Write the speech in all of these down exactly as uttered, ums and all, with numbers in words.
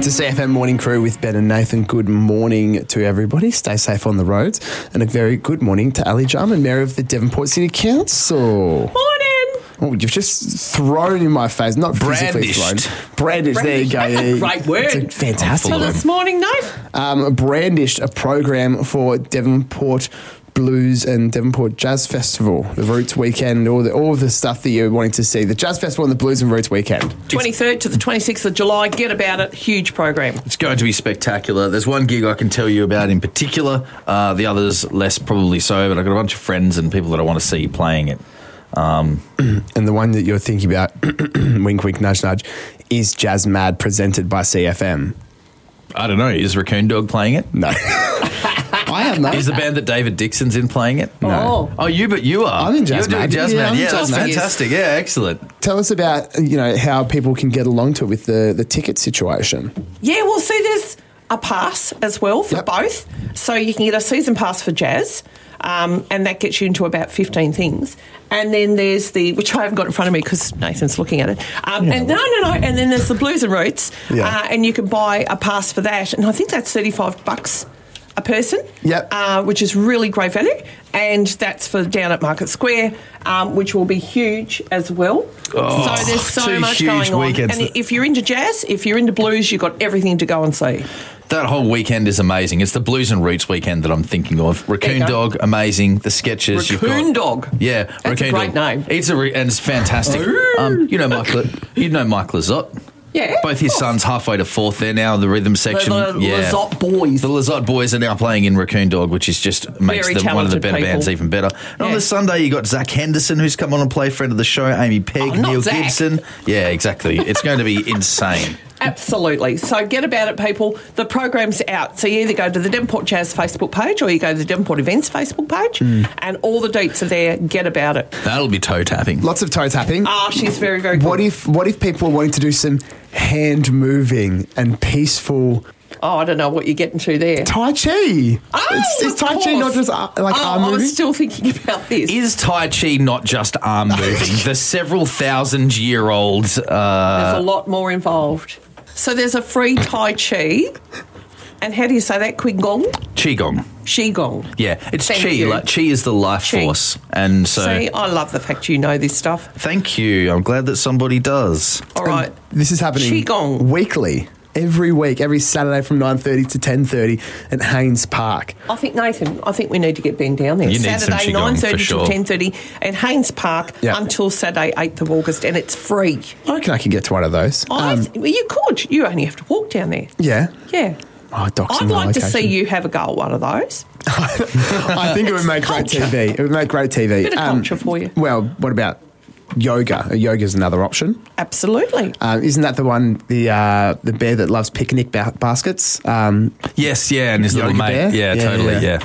It's a C F M morning crew with Ben and Nathan. Good morning to everybody. Stay safe on the roads. And a very good morning to Ali Jarman, Mayor of the Devonport City Council. Morning. Oh, you've just thrown in my face. Not physically thrown. Brandished. There you go. That's a great word. It's a fantastic So word. this morning, Nate? Um, brandished a program for Devonport Blues and Devonport Jazz Festival, the Roots Weekend, all the all of the stuff that you're wanting to see. The Jazz Festival and the Blues and Roots Weekend. twenty-third to the twenty-sixth of July. Get about it. Huge program. It's going to be spectacular. There's one gig I can tell you about in particular. Uh, the others less probably so, but I've got a bunch of friends and people that I want to see playing it. Um, and the one that you're thinking about, wink, wink, nudge, nudge, is Jazz Mad presented by C F M. I don't know. Is Raccoon Dog playing it? No. I am not. Is the band that David Dixon's in playing it? No. Oh. Oh, you, but you are. I'm in Jazz You're doing Mad. Jazz Yeah, Mad. I'm in Yeah, Jazz that's Mad. fantastic. Yeah, excellent. Tell us about, you know, how people can get along to it with the, the ticket situation. Yeah, well, see, there's a pass as well for Yep. both. So you can get a season pass for jazz, um, and that gets you into about fifteen things. And then there's the, which I haven't got in front of me because Nathan's looking at it. Um, and no, no, no. And then there's the Blues and Roots, Yeah. uh, and you can buy a pass for that. And I think that's thirty-five bucks a person, Yep. uh, which is really great value. And that's for down at Market Square, um, which will be huge as well. Oh, so there's so two much huge going on. weekends. And if you're into jazz, if you're into blues, you've got everything to go and see. That whole weekend is amazing. It's the Blues and Roots weekend that I'm thinking of. Raccoon go. Dog, amazing. The sketches. you've Raccoon got, Dog. Yeah, That's a Raccoon great Dog. name. It's a re- and it's fantastic. um, you know Mike. Le- you know Mike Lizotte. Yeah, Both of his course. sons halfway to fourth there now. The rhythm section. The, the yeah. Lizotte boys. The Lizotte boys are now playing in Raccoon Dog, which is just makes Very them one of the talented better people. bands even better. And on Yeah. the Sunday, you got Zach Henderson, who's come on and played, friend of the show, Amy Pegg, Oh, not Neil Zach. Gibson. Yeah, exactly. It's going to be insane. Absolutely. So get about it, people. The program's out. So you either go to the Devonport Jazz Facebook page or you go to the Devonport Events Facebook page, Mm. and all the deets are there. Get about it. That'll be toe tapping. Lots of toe tapping. Ah, she's very, very good. What if what if people are wanting to do some hand moving and peaceful Oh, I don't know what you're getting to there. Tai Chi? Oh, it's, it's of Tai Chi course. not just uh, like oh, arm I moving? was still thinking about this. Is Tai Chi not just arm moving? The several thousand year old. There's Uh, a lot more involved. So there's a free Tai Chi. And how do you say that? Qigong? Qigong. Qigong. Yeah, it's Thank Chi. you. Like, Chi is the life Chi. force. And so. See, I love the fact you know this stuff. Thank you. I'm glad that somebody does. All right. This is happening Qigong. weekly, every week, every Saturday from nine thirty to ten thirty at Haynes Park. I think, Nathan, I think we need to get Ben down there. You need some Saturday, Qigong, nine thirty for to sure. ten thirty at Haynes Park Yeah. until Saturday, eighth of August, and it's free. I reckon I can get to one of those. I Um, th- well, you could. You only have to walk down there. yeah. Yeah. Oh, doxing I'd my like to see location. you have a go at one of those. I think it would make great culture. T V. It would make great T V. Bit of culture for you. Well, what about yoga? Yoga is another option. Absolutely. Um, isn't that the one, the uh, the bear that loves picnic ba- baskets? Um, Yes, yeah, and his little Yogi mate. Bear? Yeah, Yeah, totally, yeah. yeah.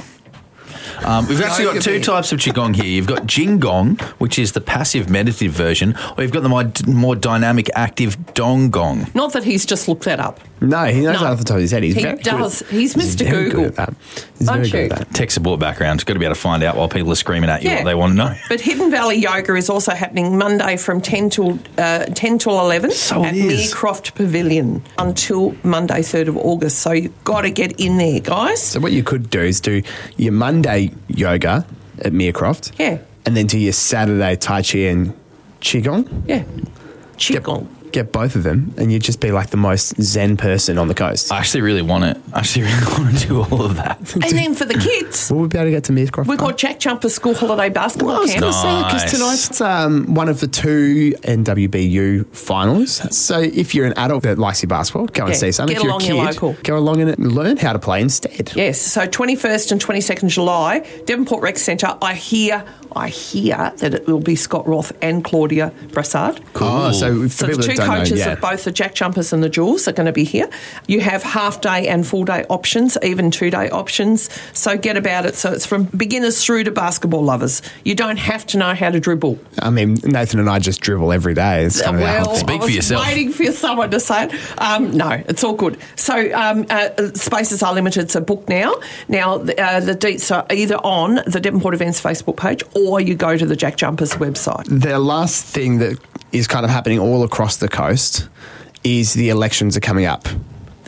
Um, we've actually Yogi got two Bear. types of Qigong here. You've got Jingong, which is the passive meditative version, or you've got the more, more dynamic active Donggong. Not that he's just looked that up. no, he knows No. off the top of his head. He's He very good does. at- He's Mister very Google. Good at that. He's Aren't very good you? at that. Tech support background. Got to be able to find out while people are screaming at you Yeah. what they want to know. But Hidden Valley Yoga is also happening Monday from ten till uh, ten till eleven So at it is. Merecroft Pavilion until Monday, third of August. So you've got to get in there, guys. So what you could do is do your Monday yoga at Merecroft. Yeah. And then do your Saturday Tai Chi and Qigong. Yeah. Get, Qigong. get both of them and you'd just be like the most zen person on the coast. I actually really want it. I actually really want to do all of that. And then for the kids, Will we be able to get to Merecroft? we've got Jack Jumper School Holiday Basketball Well, I was Camp. going to say, because Nice. tonight's um, one of the two N W B U finals. So if you're an adult that likes your basketball, go and Yeah, see some. get If you're along a your kid, local. go along and learn how to play instead. Yes, so twenty-first and twenty-second July, Devonport Rec Centre. I hear, I hear that it will be Scott Roth and Claudia Brassard. Oh, so for So people the two that don't coaches know, yeah. of both the Jack Jumpers and the Jewels are going to be here. You have half day and full day options, even two day options. So get about it. So it's from beginners through to basketball lovers. You don't have to know how to dribble. I mean, Nathan and I just dribble every day. It's kind of our Well, whole thing. Speak I for was yourself. waiting for someone to say it. Um, no, it's all good. So um, uh, spaces are limited, so book now. Now, the, uh, the deets are either on the Devonport Events Facebook page or you go to the Jack Jumpers website. The last thing that is kind of happening all across the coast is the elections are coming up.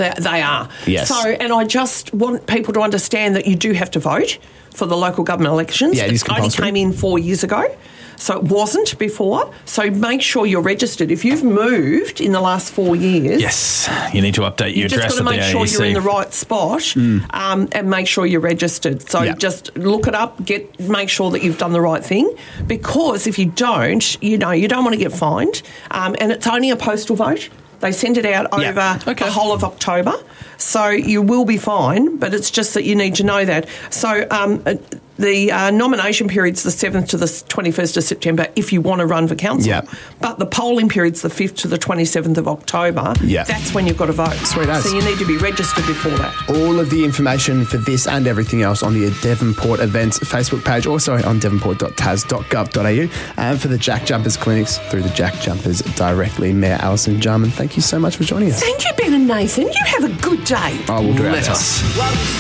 They, they are. Yes. So, and I just want people to understand that you do have to vote for the local government elections. Yeah, it is It only compulsory. came in four years ago. So it wasn't before. So make sure you're registered. If you've moved in the last four years, Yes, you need to update your you just address got to at the make A E sure C. you're in the right spot um, and make sure you're registered. So Yeah. just look it up, get make sure that you've done the right thing, because if you don't, you know, you don't want to get fined. Um, and it's only a postal vote. They send it out Yeah. over Okay. the whole of October. So you will be fine, but it's just that you need to know that. So um, uh, the uh, nomination period's the seventh to the twenty-first of September if you want to run for council. Yeah. But the polling period's the fifth to the twenty-seventh of October. Yeah. That's when you've got to vote. Sweet as. So you need to be registered before that. All of the information for this and everything else on the Devonport Events Facebook page, also on devonport dot tas dot gov dot a u, and for the Jack Jumpers clinics through the Jack Jumpers directly. Mayor Alison Jarman, thank you so much for joining us. Thank you, Ben and Nathan. You have a good day. I will do our Let best. us.